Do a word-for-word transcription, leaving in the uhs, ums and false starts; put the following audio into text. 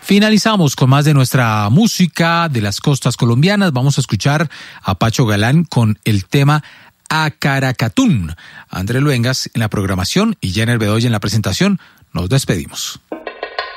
Finalizamos con más de nuestra música de las costas colombianas. Vamos a escuchar a Pacho Galán con el tema Acaracatún. Andrés Luengas en la programación y Jenner Bedoya en la presentación. Nos despedimos.